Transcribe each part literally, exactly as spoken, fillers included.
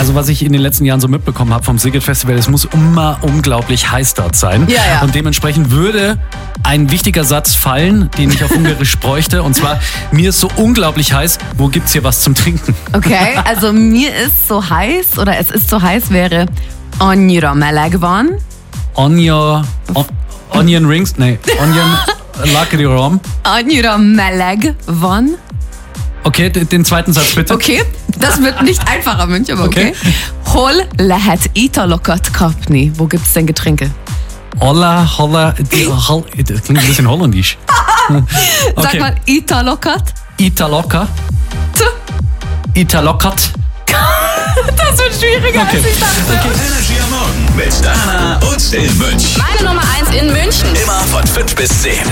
Also was ich in den letzten Jahren so mitbekommen habe vom Sziget Festival, es muss immer unglaublich heiß dort sein. Ja, ja. Und dementsprechend würde ein wichtiger Satz fallen, den ich auf Ungarisch bräuchte. Und zwar, mir ist so unglaublich heiß, wo gibt's hier was zum Trinken? Okay, also mir ist so heiß, oder es ist so heiß, wäre annyira meleg van. Onion, on, Onion Rings, nee, Onion Lakri Rom. Annyira meleg van. Okay, den, den zweiten Satz bitte. Okay, das wird nicht einfacher, Münch, aber okay. Okay. Hol lehet italokat kapni. Wo gibt's denn Getränke? Holla, holla, die, hol, das klingt ein bisschen holländisch. Sag Okay. mal Italokat. Italoka. Italokat. Das wird schwieriger, Okay. als ich dachte. Energy am Morgen mit Dana und den Mönch. Meine Nummer eins in München. Immer von fünf bis zehn.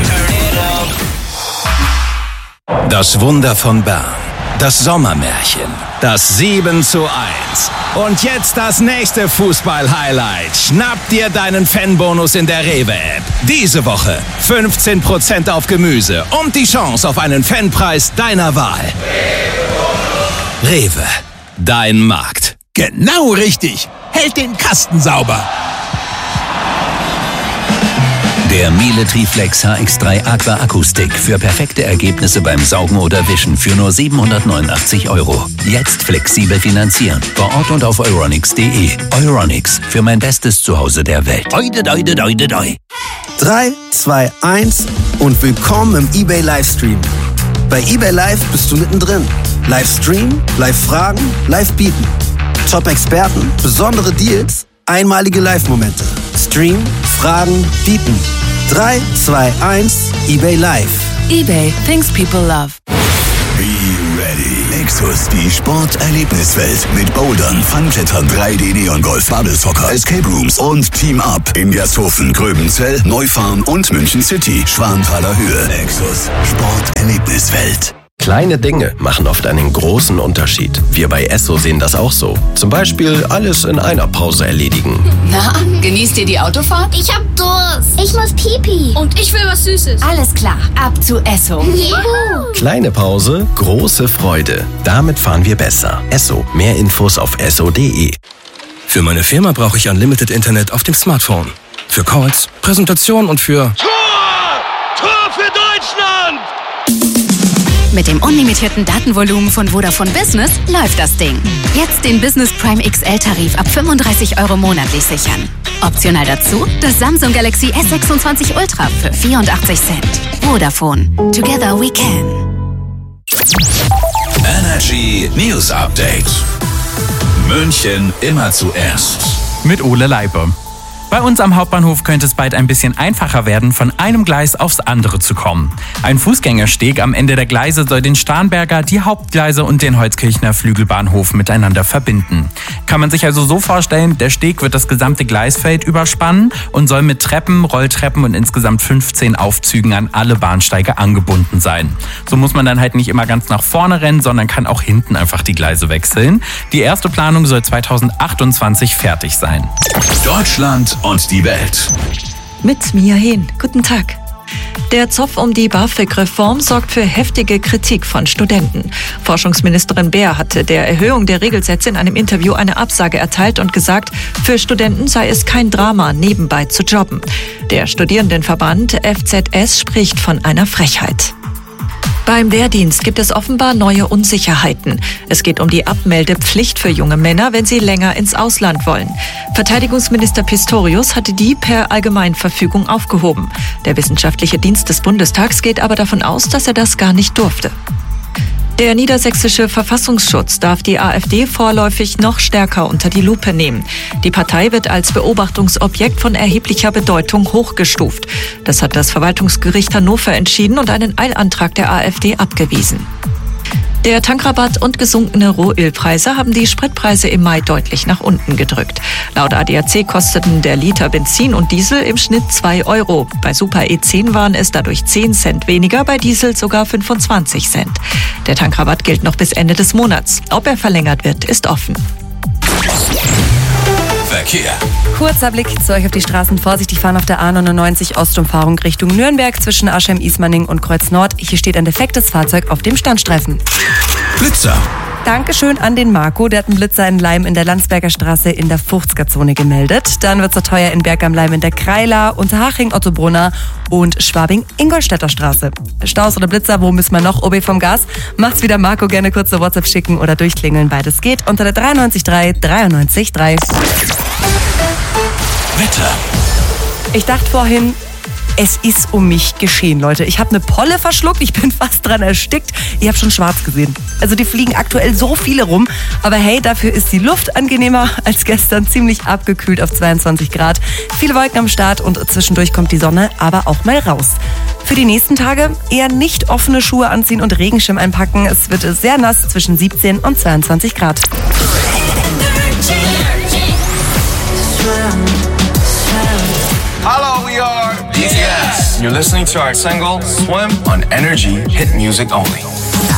Das Wunder von Bern. Das Sommermärchen. Das sieben zu eins. Und jetzt das nächste Fußball-Highlight. Schnapp dir deinen Fanbonus in der Rewe-App. Diese Woche fünfzehn Prozent auf Gemüse und die Chance auf einen Fanpreis deiner Wahl. Rewe. Dein Markt. Genau richtig. Hält den Kasten sauber. Der Miele Triflex H X drei Aqua Akkustick für perfekte Ergebnisse beim Saugen oder Wischen für nur siebenhundertneunundachtzig Euro. Jetzt flexibel finanzieren. Vor Ort und auf euronics punkt de. Euronics, für mein bestes Zuhause der Welt. Oide, oide, oide, oide. drei, zwei, eins und willkommen im eBay Livestream. Bei eBay Live bist du mittendrin. Livestream, Live-Fragen, Live-Bieten. Top-Experten, besondere Deals, einmalige Live-Momente. Stream, Fragen, Bieten. drei, zwei, eins, eBay Live. eBay, things people love. Be ready. Nexus, die Sporterlebniswelt. Mit Bouldern, Funklettern, drei D Neon-Golf, Bubble-Soccer, Escape Rooms und Team-Up. In Gersthofen, Gröbenzell, Neufahren und München City. Schwanthaler Höhe. Nexus, Sporterlebniswelt. Kleine Dinge machen oft einen großen Unterschied. Wir bei Esso sehen das auch so. Zum Beispiel alles in einer Pause erledigen. Na, genießt ihr die Autofahrt? Ich hab Durst. Ich muss Pipi. Und ich will was Süßes. Alles klar, ab zu Esso. Juhu. Kleine Pause, große Freude. Damit fahren wir besser. Esso. Mehr Infos auf esso punkt de. Für meine Firma brauche ich Unlimited Internet auf dem Smartphone. Für Calls, Präsentation und für... Tor! Tor für Deutschland! Mit dem unlimitierten Datenvolumen von Vodafone Business läuft das Ding. Jetzt den Business Prime X L-Tarif ab fünfunddreißig Euro monatlich sichern. Optional dazu das Samsung Galaxy S sechsundzwanzig Ultra für vierundachtzig Cent. Vodafone. Together we can. Energy News Update. München immer zuerst. Mit Ole Leipe. Bei uns am Hauptbahnhof könnte es bald ein bisschen einfacher werden, von einem Gleis aufs andere zu kommen. Ein Fußgängersteg am Ende der Gleise soll den Starnberger, die Hauptgleise und den Holzkirchner Flügelbahnhof miteinander verbinden. Kann man sich also so vorstellen, der Steg wird das gesamte Gleisfeld überspannen und soll mit Treppen, Rolltreppen und insgesamt fünfzehn Aufzügen an alle Bahnsteige angebunden sein. So muss man dann halt nicht immer ganz nach vorne rennen, sondern kann auch hinten einfach die Gleise wechseln. Die erste Planung soll zweitausendachtundzwanzig fertig sein. Deutschland und die Welt. Mit Mia Hehn. Guten Tag. Der Zoff um die BAföG-Reform sorgt für heftige Kritik von Studenten. Forschungsministerin Beer hatte der Erhöhung der Regelsätze in einem Interview eine Absage erteilt und gesagt, für Studenten sei es kein Drama, nebenbei zu jobben. Der Studierendenverband F Z S spricht von einer Frechheit. Beim Wehrdienst gibt es offenbar neue Unsicherheiten. Es geht um die Abmeldepflicht für junge Männer, wenn sie länger ins Ausland wollen. Verteidigungsminister Pistorius hatte die per Allgemeinverfügung aufgehoben. Der Wissenschaftliche Dienst des Bundestags geht aber davon aus, dass er das gar nicht durfte. Der niedersächsische Verfassungsschutz darf die AfD vorläufig noch stärker unter die Lupe nehmen. Die Partei wird als Beobachtungsobjekt von erheblicher Bedeutung hochgestuft. Das hat das Verwaltungsgericht Hannover entschieden und einen Eilantrag der AfD abgewiesen. Der Tankrabatt und gesunkene Rohölpreise haben die Spritpreise im Mai deutlich nach unten gedrückt. Laut A D A C kosteten der Liter Benzin und Diesel im Schnitt zwei Euro. Bei Super E zehn waren es dadurch zehn Cent weniger, bei Diesel sogar fünfundzwanzig Cent. Der Tankrabatt gilt noch bis Ende des Monats. Ob er verlängert wird, ist offen. Verkehr. Kurzer Blick zu euch auf die Straßen. Vorsichtig fahren auf der A neunundneunzig Ostumfahrung Richtung Nürnberg zwischen Aschheim-Ismaning und Kreuz Nord. Hier steht ein defektes Fahrzeug auf dem Standstreifen. Blitzer. Dankeschön an den Marco, der hat einen Blitzer in Leim in der Landsberger Straße in der fünfziger-Zone gemeldet. Dann wird's noch teuer in Berg am Leim in der Kreiler, Unterhaching, Ottobrunner und Schwabing, Ingolstädter Straße. Staus oder Blitzer, wo müssen wir noch? O B vom Gas. Macht's wieder Marco, gerne kurze WhatsApp schicken oder durchklingeln, beides geht unter der dreiundneunzig drei dreiundneunzig drei. Wetter. Ich dachte vorhin, es ist um mich geschehen, Leute. Ich habe eine Polle verschluckt, ich bin fast dran erstickt. Ich habe schon schwarz gesehen. Also die fliegen aktuell so viele rum. Aber hey, dafür ist die Luft angenehmer als gestern. Ziemlich abgekühlt auf zweiundzwanzig Grad. Viele Wolken am Start und zwischendurch kommt die Sonne aber auch mal raus. Für die nächsten Tage eher nicht offene Schuhe anziehen und Regenschirm einpacken. Es wird sehr nass zwischen siebzehn und zweiundzwanzig Grad. Hello, we are B T S. You're listening to our single, Swim, on Energy Hit Music Only.